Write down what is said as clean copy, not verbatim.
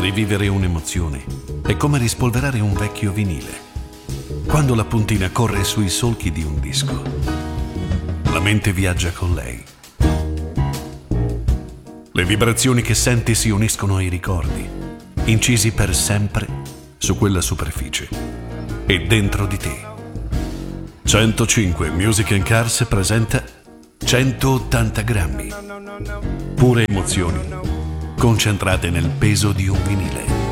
Rivivere un'emozione è come rispolverare un vecchio vinile. Quando la puntina corre sui solchi di un disco, la mente viaggia con lei. Le vibrazioni che senti si uniscono ai ricordi, incisi per sempre su quella superficie e dentro di te. 105 Music & Cars presenta 180 grammi. Pure emozioni concentrate nel peso di un vinile.